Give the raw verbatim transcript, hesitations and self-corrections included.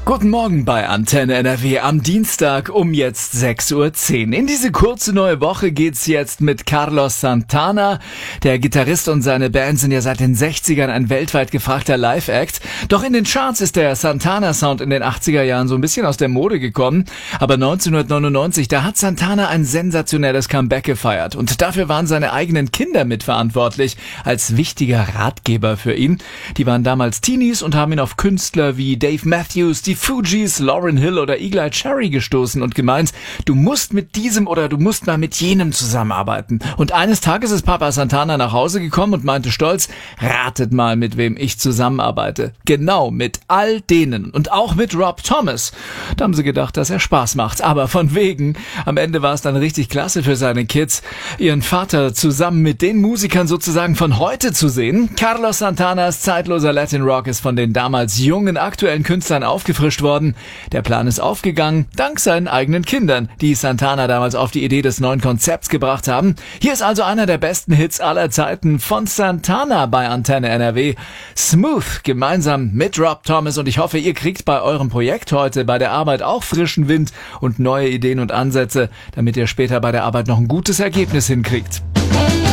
Guten Morgen bei Antenne N R W am Dienstag um jetzt sechs Uhr zehn. In diese kurze neue Woche geht's jetzt mit Carlos Santana. Der Gitarrist und seine Band sind ja seit den sechzigern ein weltweit gefragter Live-Act. Doch in den Charts ist der Santana-Sound in den achtziger Jahren so ein bisschen aus der Mode gekommen. Aber neunzehnhundertneunundneunzig, da hat Santana ein sensationelles Comeback gefeiert. Und dafür waren seine eigenen Kinder mitverantwortlich, als wichtiger Ratgeber für ihn. Die waren damals Teenies und haben ihn auf Künstler wie Dave Matthews, die Fugees, Lauryn Hill oder Eagle Eye Cherry gestoßen und gemeint, du musst mit diesem oder du musst mal mit jenem zusammenarbeiten. Und eines Tages ist Papa Santana nach Hause gekommen und meinte stolz, ratet mal, mit wem ich zusammenarbeite. Genau, mit all denen. Und auch mit Rob Thomas. Da haben sie gedacht, dass er Spaß macht. Aber von wegen, am Ende war es dann richtig klasse für seine Kids, ihren Vater zusammen mit den Musikern sozusagen von heute zu sehen. Carlos Santanas zeitloser Latin Rock ist von den damals jungen, aktuellen Künstlern aufgefrischt worden. Der Plan ist aufgegangen, dank seinen eigenen Kindern, die Santana damals auf die Idee des neuen Konzepts gebracht haben. Hier ist also einer der besten Hits aller Zeiten von Santana bei Antenne N R W. Smooth, gemeinsam mit Rob Thomas, und ich hoffe, ihr kriegt bei eurem Projekt heute bei der Arbeit auch frischen Wind und neue Ideen und Ansätze, damit ihr später bei der Arbeit noch ein gutes Ergebnis hinkriegt.